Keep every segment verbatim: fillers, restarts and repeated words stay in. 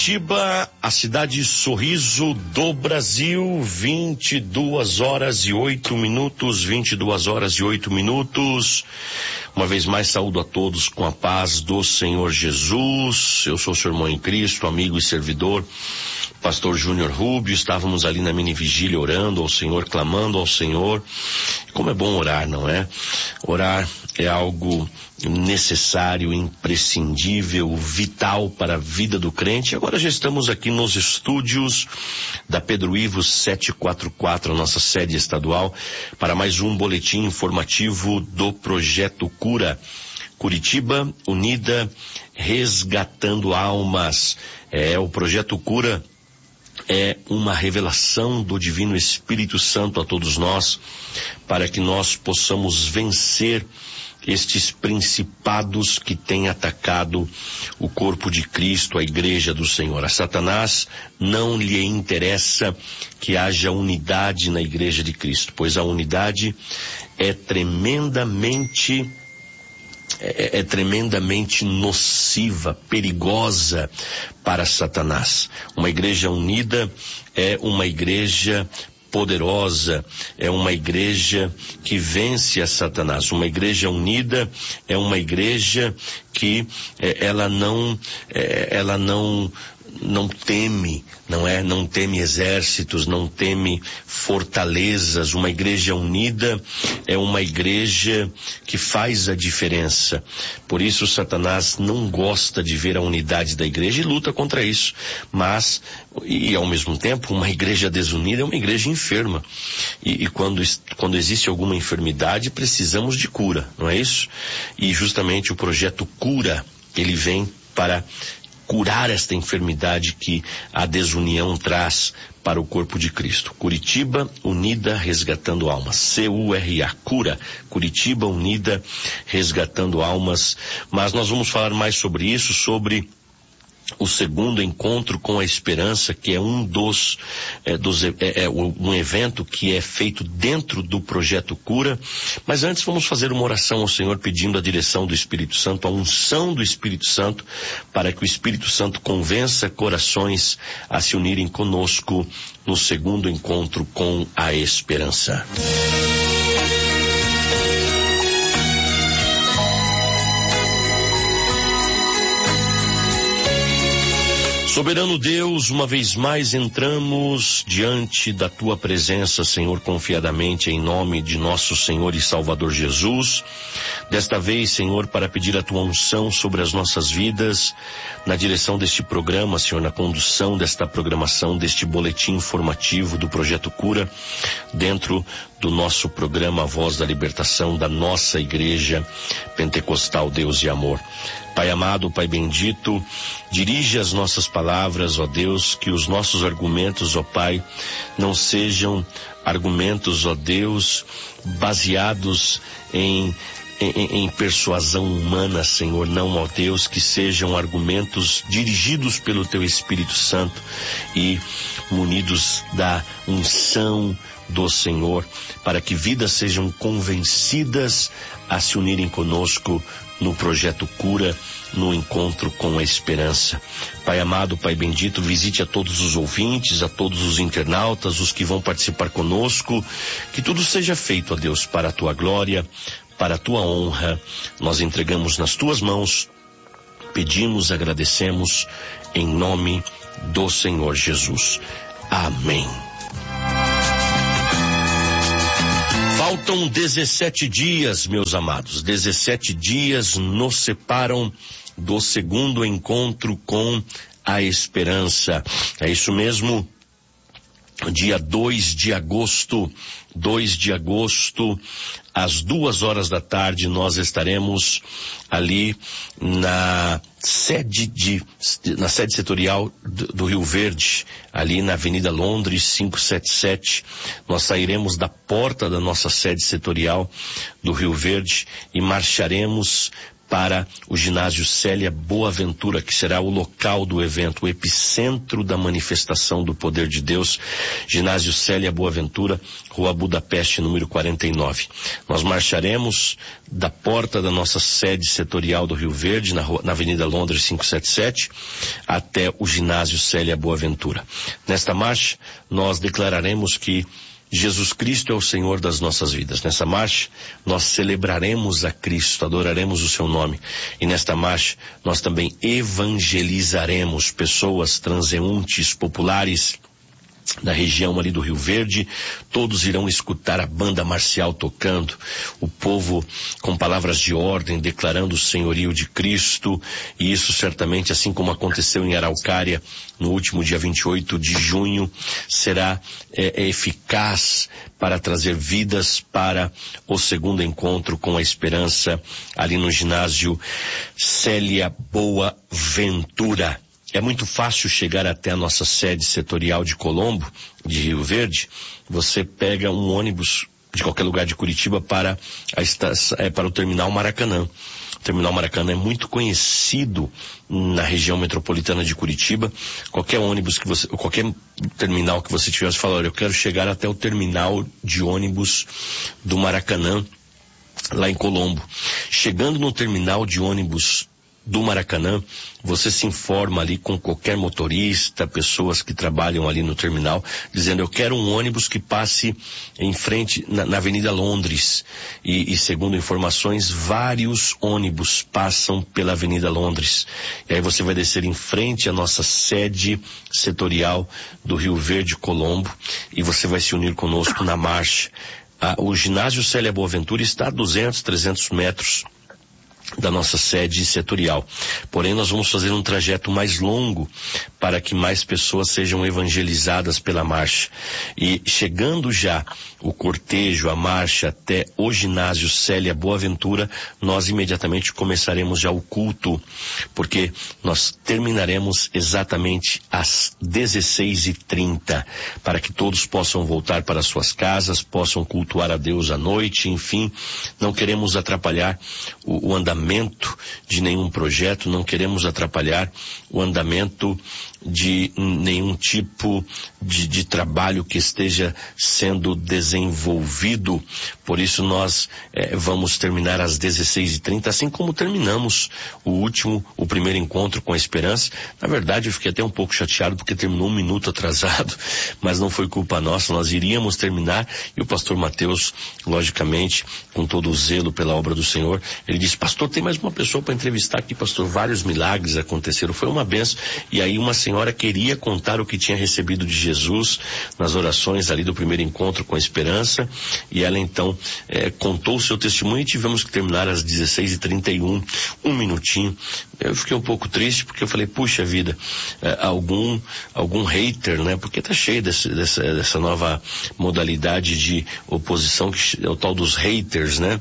Curitiba, a cidade sorriso do Brasil, vinte e duas horas e oito minutos, vinte e duas horas e oito minutos. Uma vez mais saúdo a todos com a paz do Senhor Jesus. Eu sou o seu irmão em Cristo, amigo e servidor, pastor Júnior Rubio. Estávamos ali na mini vigília orando ao Senhor, clamando ao Senhor. Como é bom orar, não é? Orar é algo necessário, imprescindível, vital para a vida do crente. Agora já estamos aqui nos estúdios da Pedro Ivo setecentos e quarenta e quatro, a nossa sede estadual, para mais um boletim informativo do Projeto Cura. Curitiba Unida, resgatando almas. É, o Projeto Cura é uma revelação do Divino Espírito Santo a todos nós, para que nós possamos vencer estes principados que têm atacado o corpo de Cristo, a igreja do Senhor. A Satanás não lhe interessa que haja unidade na igreja de Cristo, pois a unidade é tremendamente É, é tremendamente nociva, perigosa para Satanás. Uma igreja unida é uma igreja poderosa, é uma igreja que vence a Satanás. Uma igreja unida é uma igreja que é, ela não, é, ela não não teme, não é? Não teme exércitos, não teme fortalezas. Uma igreja unida é uma igreja que faz a diferença. Por isso Satanás não gosta de ver a unidade da igreja e luta contra isso. Mas, e ao mesmo tempo, uma igreja desunida é uma igreja enferma. E, e quando, quando existe alguma enfermidade, precisamos de cura, não é isso? E justamente o projeto Cura, ele vem para curar esta enfermidade que a desunião traz para o corpo de Cristo. Curitiba Unida, resgatando almas. C U R A, Cura. Curitiba Unida, resgatando almas. Mas nós vamos falar mais sobre isso, sobre o segundo encontro com a esperança, que é um dos, é, dos é, é, um evento que é feito dentro do Projeto Cura. Mas antes vamos fazer uma oração ao Senhor, pedindo a direção do Espírito Santo, a unção do Espírito Santo, para que o Espírito Santo convença corações a se unirem conosco no segundo encontro com a esperança. Soberano Deus, uma vez mais entramos diante da Tua presença, Senhor, confiadamente, em nome de nosso Senhor e Salvador Jesus. Desta vez, Senhor, para pedir a Tua unção sobre as nossas vidas, na direção deste programa, Senhor, na condução desta programação, deste boletim informativo do Projeto Cura, dentro do nosso programa A Voz da Libertação, da nossa Igreja Pentecostal Deus e Amor. Pai amado, Pai bendito, dirige as nossas palavras, ó Deus, que os nossos argumentos, ó Pai, não sejam argumentos, ó Deus, baseados em, em, em persuasão humana, Senhor, não, ó Deus, que sejam argumentos dirigidos pelo Teu Espírito Santo e munidos da unção do Senhor, para que vidas sejam convencidas a se unirem conosco no Projeto Cura, no encontro com a esperança. Pai amado, Pai bendito, visite a todos os ouvintes, a todos os internautas, os que vão participar conosco, que tudo seja feito, ó Deus, para a Tua glória, para a Tua honra. Nós entregamos nas Tuas mãos, pedimos, agradecemos, em nome do Senhor Jesus. Amém. Faltam dezessete dias, meus amados, dezessete dias nos separam do segundo encontro com a esperança. É isso mesmo, dia dois de agosto, dois de agosto, às duas horas da tarde, nós estaremos ali na sede de, na sede setorial do, do Rio Verde, ali na Avenida Londres, quinhentos e setenta e sete. Nós sairemos da porta da nossa sede setorial do Rio Verde e marcharemos para o ginásio Célia Boaventura, que será o local do evento, o epicentro da manifestação do poder de Deus. Ginásio Célia Boaventura, Rua Budapeste, número quarenta e nove. Nós marcharemos da porta da nossa sede setorial do Rio Verde, na, rua, na Avenida Londres quinhentos e setenta e sete, até o ginásio Célia Boaventura. Nesta marcha, nós declararemos que Jesus Cristo é o Senhor das nossas vidas. Nessa marcha, nós celebraremos a Cristo, adoraremos o seu nome. E nesta marcha, nós também evangelizaremos pessoas transeuntes, populares, da região ali do Rio Verde. Todos irão escutar a banda marcial tocando, o povo com palavras de ordem, declarando o senhorio de Cristo, e isso certamente, assim como aconteceu em Araucária, no último dia vinte e oito de junho, será é, é eficaz para trazer vidas para o segundo encontro com a esperança, ali no ginásio Célia Boaventura. É muito fácil chegar até a nossa sede setorial de Colombo, de Rio Verde. Você pega um ônibus de qualquer lugar de Curitiba para, a estação, é, para o Terminal Maracanã. O Terminal Maracanã é muito conhecido na região metropolitana de Curitiba. Qualquer ônibus que você, qualquer terminal que você tiver, você fala, olha, eu quero chegar até o terminal de ônibus do Maracanã, lá em Colombo. Chegando no terminal de ônibus do Maracanã, você se informa ali com qualquer motorista, pessoas que trabalham ali no terminal, dizendo, eu quero um ônibus que passe em frente, na, na Avenida Londres. E, e segundo informações, vários ônibus passam pela Avenida Londres. E aí você vai descer em frente à nossa sede setorial do Rio Verde, Colombo, e você vai se unir conosco na marcha. Ah, o ginásio Célia Boaventura está a duzentos, trezentos metros da nossa sede setorial. Porém, nós vamos fazer um trajeto mais longo para que mais pessoas sejam evangelizadas pela marcha. E chegando já o cortejo, a marcha até o ginásio Célia Boaventura, nós imediatamente começaremos já o culto, porque nós terminaremos exatamente às dezesseis e trinta, para que todos possam voltar para suas casas, possam cultuar a Deus à noite, enfim, não queremos atrapalhar o, o andamento de nenhum projeto, não queremos atrapalhar o andamento de nenhum tipo de, de trabalho que esteja sendo desenvolvido. Por isso nós eh, vamos terminar às dezesseis e trinta, assim como terminamos o último, o primeiro encontro com a esperança. Na verdade, eu fiquei até um pouco chateado porque terminou um minuto atrasado, mas não foi culpa nossa, nós iríamos terminar, e o pastor Mateus, logicamente, com todo o zelo pela obra do Senhor, ele disse, pastor, tem mais uma pessoa para entrevistar aqui, pastor, vários milagres aconteceram, foi uma benção. E aí uma senhora queria contar o que tinha recebido de Jesus nas orações ali do primeiro encontro com a esperança, e ela então eh, contou o seu testemunho, e tivemos que terminar às dezesseis e trinta e um, um minutinho. Eu fiquei um pouco triste, porque eu falei, puxa vida, eh, algum algum hater, né, porque tá cheio desse, dessa, dessa nova modalidade de oposição, que é o tal dos haters, né?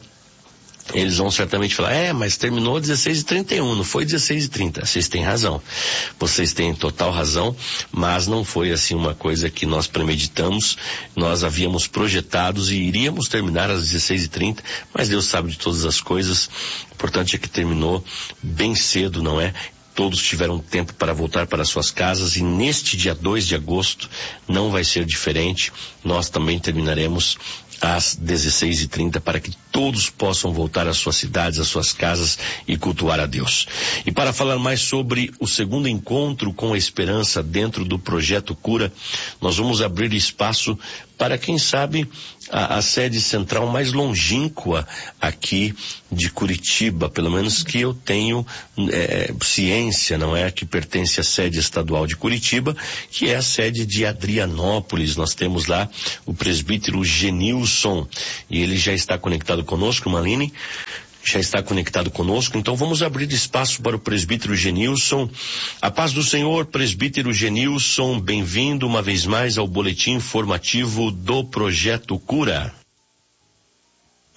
Eles vão certamente falar, é, mas terminou dezesseis e trinta e um, não foi dezesseis e trinta. Vocês têm razão. Vocês têm total razão, mas não foi assim uma coisa que nós premeditamos. Nós havíamos projetados e iríamos terminar às dezesseis e trinta, mas Deus sabe de todas as coisas. O importante é que terminou bem cedo, não é? Todos tiveram tempo para voltar para suas casas, e neste dia dois de agosto não vai ser diferente. Nós também terminaremos às dezesseis e trinta, para que todos possam voltar às suas cidades, às suas casas e cultuar a Deus. E para falar mais sobre o segundo encontro com a esperança dentro do Projeto Cura, nós vamos abrir espaço para, quem sabe, a, a sede central mais longínqua aqui de Curitiba, pelo menos que eu tenho é, ciência, não é? Que pertence à sede estadual de Curitiba, que é a sede de Adrianópolis. Nós temos lá o presbítero Genilson, e ele já está conectado conosco, Maline, já está conectado conosco, então vamos abrir espaço para o presbítero Genilson. A paz do Senhor, presbítero Genilson, bem-vindo uma vez mais ao boletim informativo do Projeto Cura.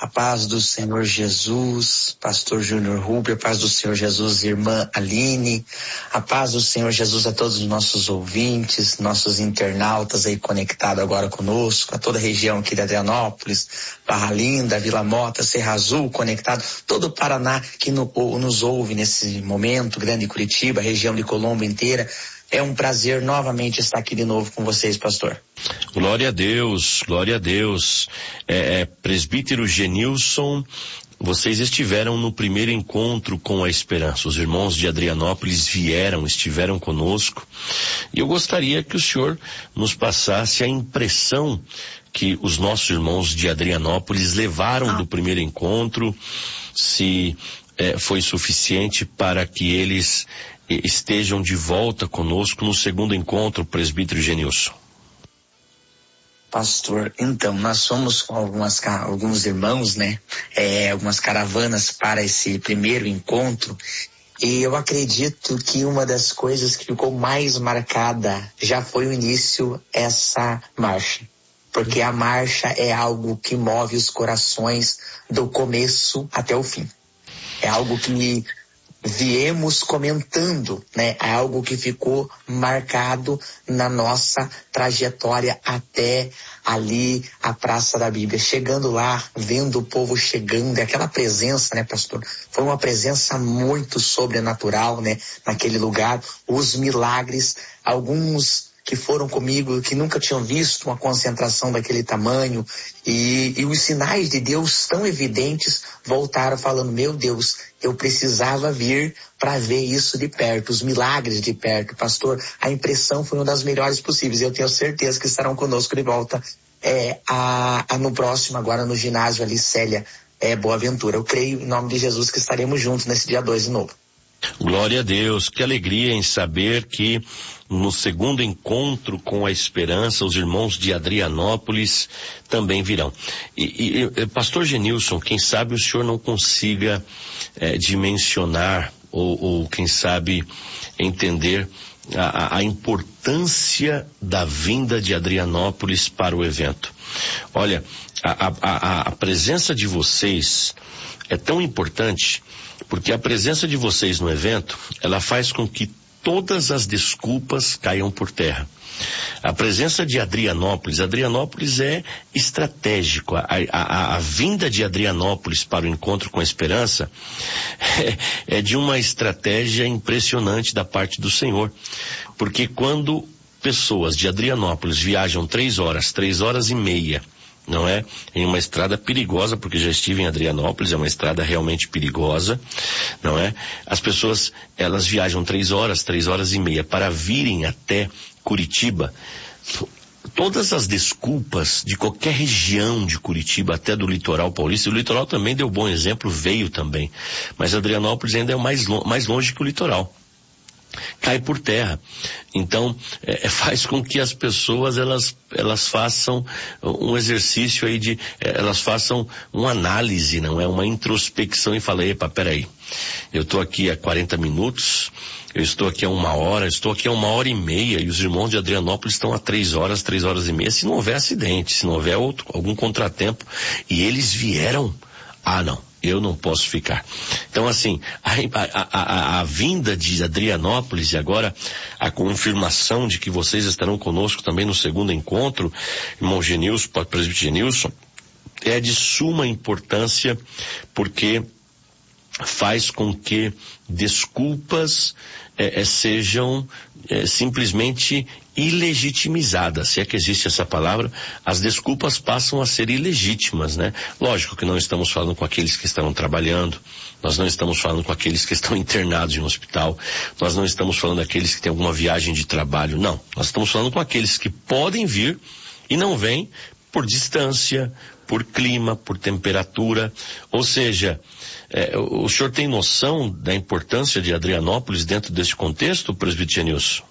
A paz do Senhor Jesus, pastor Júnior Rubio, a paz do Senhor Jesus, irmã Aline, a paz do Senhor Jesus a todos os nossos ouvintes, nossos internautas aí conectados agora conosco, a toda a região aqui de Adrianópolis, Barra Linda, Vila Mota, Serra Azul, conectado, todo o Paraná que no, nos ouve nesse momento, Grande Curitiba, região de Colombo inteira. É um prazer novamente estar aqui de novo com vocês, pastor. Glória a Deus, glória a Deus. É, é, presbítero Genilson, vocês estiveram no primeiro encontro com a esperança. Os irmãos de Adrianópolis vieram, estiveram conosco. E eu gostaria que o senhor nos passasse a impressão que os nossos irmãos de Adrianópolis levaram do primeiro encontro, se é, foi suficiente para que eles estejam de volta conosco no segundo encontro, presbítero Genilson. Pastor, então, nós fomos com algumas, alguns irmãos, né, é, algumas caravanas para esse primeiro encontro, e eu acredito que uma das coisas que ficou mais marcada já foi o início, essa marcha. Porque a marcha é algo que move os corações do começo até o fim. É algo que viemos comentando, né? É algo que ficou marcado na nossa trajetória até ali a Praça da Bíblia. Chegando lá, vendo o povo chegando, e aquela presença, né, pastor? Foi uma presença muito sobrenatural, né? Naquele lugar, os milagres, alguns que foram comigo, que nunca tinham visto uma concentração daquele tamanho, e, e os sinais de Deus tão evidentes voltaram falando, meu Deus, eu precisava vir para ver isso de perto, os milagres de perto. Pastor, a impressão foi uma das melhores possíveis, eu tenho certeza que estarão conosco de volta é, a, a, no próximo, agora no ginásio ali, Célia é, Boaventura. Eu creio em nome de Jesus que estaremos juntos nesse dia dois de novo. Glória a Deus, que alegria em saber que no segundo encontro com a esperança, os irmãos de Adrianópolis também virão. E, e pastor Genilson, quem sabe o senhor não consiga é, dimensionar ou, ou quem sabe entender a, a importância da vinda de Adrianópolis para o evento. Olha, a, a, a presença de vocês é tão importante porque a presença de vocês no evento, ela faz com que todas as desculpas caiam por terra. A presença de Adrianópolis, Adrianópolis é estratégico. A, a, a vinda de Adrianópolis para o encontro com a esperança é, é de uma estratégia impressionante da parte do Senhor. Porque quando pessoas de Adrianópolis viajam três horas, três horas e meia, não é? Em uma estrada perigosa, porque já estive em Adrianópolis, é uma estrada realmente perigosa, não é? As pessoas, elas viajam três horas, três horas e meia para virem até Curitiba. Todas as desculpas de qualquer região de Curitiba, até do litoral paulista, o litoral também deu bom exemplo, veio também, mas Adrianópolis ainda é mais, lo- mais longe que o litoral. Cai por terra. Então, é, faz com que as pessoas, elas, elas façam um exercício aí de, é, elas façam uma análise, não é? Uma introspecção e falem, epa, peraí, eu estou aqui há quarenta minutos, eu estou aqui há uma hora, eu estou aqui há uma hora e meia, e os irmãos de Adrianópolis estão há três horas, três horas e meia, se não houver acidente, se não houver outro, algum contratempo, e eles vieram, ah não, eu não posso ficar. Então, assim, a, a, a, a vinda de Adrianópolis e agora a confirmação de que vocês estarão conosco também no segundo encontro, irmão Genilson, presbítero Genilson, é de suma importância porque faz com que desculpas é, é, sejam é, simplesmente ilegitimizadas, se é que existe essa palavra. As desculpas passam a ser ilegítimas, né? Lógico que não estamos falando com aqueles que estão trabalhando, nós não estamos falando com aqueles que estão internados em um hospital, nós não estamos falando daqueles que têm alguma viagem de trabalho, não. Nós estamos falando com aqueles que podem vir e não vêm por distância, por clima, por temperatura, ou seja, é, o, o senhor tem noção da importância de Adrianópolis dentro desse contexto, presbítero Genilson?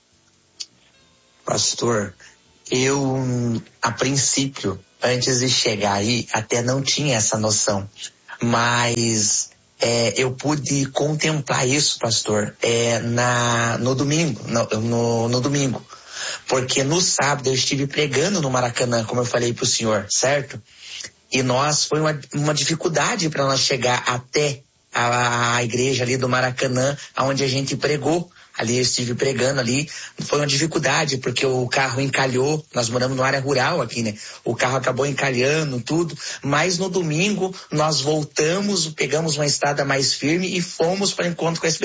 Pastor, eu, a princípio, antes de chegar aí, até não tinha essa noção, mas é, eu pude contemplar isso, pastor, é, na, no domingo, no, no, no domingo, porque no sábado eu estive pregando no Maracanã, como eu falei para o senhor, certo? E nós, foi uma, uma dificuldade para nós chegar até a, a igreja ali do Maracanã, onde a gente pregou. Ali eu estive pregando ali, foi uma dificuldade, porque o carro encalhou, nós moramos numa área rural aqui, né? O carro acabou encalhando tudo, mas no domingo nós voltamos, pegamos uma estrada mais firme e fomos para o encontro com a